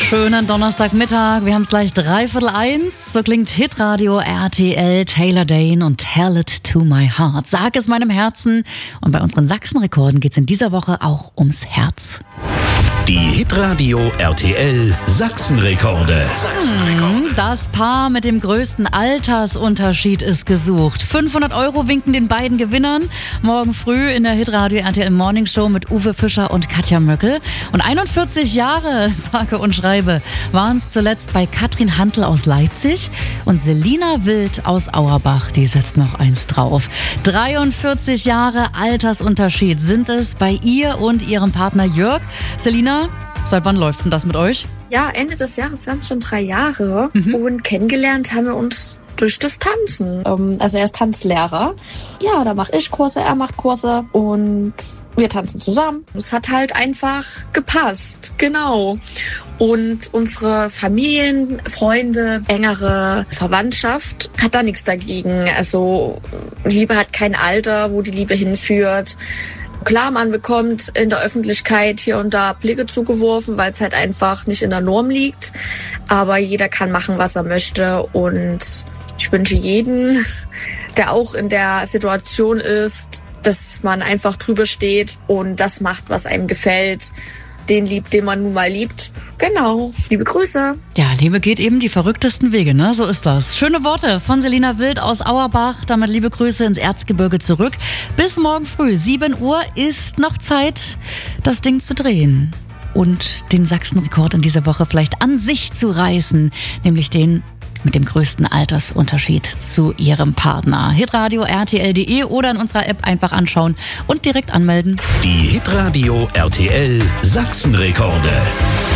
Schönen Donnerstagmittag, wir haben es gleich 1:15. So klingt Hitradio RTL, Taylor Dayne und Tell It To My Heart. Sag es meinem Herzen. Und bei unseren Sachsenrekorden geht es in dieser Woche auch ums Herz. Die Hitradio RTL Sachsenrekorde. Das Paar mit dem größten Altersunterschied ist gesucht. 500 € winken den beiden Gewinnern. Morgen früh in der Hitradio RTL Morning Show mit Uwe Fischer und Katja Möckel. Und 41 Jahre, sage und schreibe, waren es zuletzt bei Katrin Hantl aus Leipzig und Selina Wild aus Auerbach. Die setzt noch eins drauf. 43 Jahre Altersunterschied sind es bei ihr und ihrem Partner Jörg. Selina, seit wann läuft denn das mit euch? Ja, Ende des Jahres waren es schon 3 Jahre und kennengelernt haben wir uns durch das Tanzen. Also er ist Tanzlehrer. Ja, da mache ich Kurse, er macht Kurse und wir tanzen zusammen. Es hat halt einfach gepasst, genau. Und unsere Familien, Freunde, engere Verwandtschaft hat da nichts dagegen. Also Liebe hat kein Alter, wo die Liebe hinführt. Klar, man bekommt in der Öffentlichkeit hier und da Blicke zugeworfen, weil es halt einfach nicht in der Norm liegt. Aber jeder kann machen, was er möchte. Und ich wünsche jeden, der auch in der Situation ist, dass man einfach drüber steht und das macht, was einem gefällt. Den liebt, den man nun mal liebt. Genau. Liebe Grüße. Ja, Liebe geht eben die verrücktesten Wege, ne? So ist das. Schöne Worte von Selina Wild aus Auerbach. Damit liebe Grüße ins Erzgebirge zurück. Bis morgen früh, 7 Uhr, ist noch Zeit, das Ding zu drehen. Und den Sachsenrekord in dieser Woche vielleicht an sich zu reißen. Nämlich den mit dem größten Altersunterschied zu ihrem Partner. Hitradio RTL.de oder in unserer App einfach anschauen und direkt anmelden. Die Hitradio RTL Sachsenrekorde.